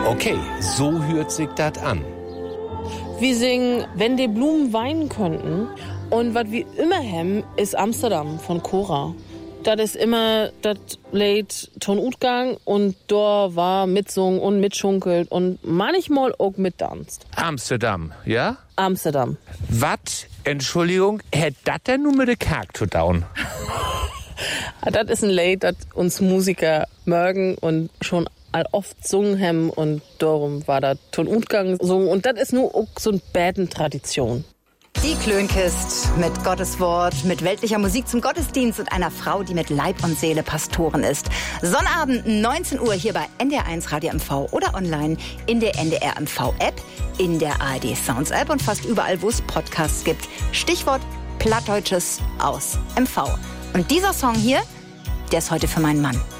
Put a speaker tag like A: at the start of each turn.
A: Okay, so hört sich das an.
B: Wir singen Wenn die Blumen weinen könnten. Und was wir immer haben, ist Amsterdam von Cora. Das ist immer das Lied Ton Utgang und da war mitsungen und mitschunkelt und manchmal auch mitdanzt.
A: Amsterdam, ja?
B: Amsterdam.
A: Was, Entschuldigung, hätt das denn nur mit der Kack zu down?
B: Das ist ein Lied, das uns Musiker mögen und schon oft sungen haben und darum war das Ton Utgang sungen und das ist nur auch so eine Bäden-Tradition.
C: Die Klönkist mit Gottes Wort, mit weltlicher Musik zum Gottesdienst und einer Frau, die mit Leib und Seele Pastorin ist. Sonnabend 19 Uhr hier bei NDR1 Radio MV oder online in der NDR MV App, in der ARD Sounds App und fast überall, wo es Podcasts gibt. Stichwort Plattdeutsches aus MV. Und dieser Song hier, der ist heute für meinen Mann.